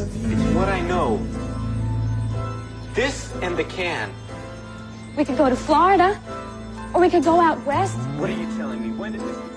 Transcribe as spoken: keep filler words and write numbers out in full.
It's what I know. This and the can. We could go to Florida, or we could go out west. What are you telling me? When did this...